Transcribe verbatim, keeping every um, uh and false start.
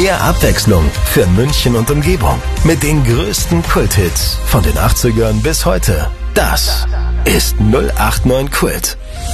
Mehr Abwechslung für München und Umgebung. Mit den größten Kulthits von den achtzigern bis heute. Das ist null acht neun Kult.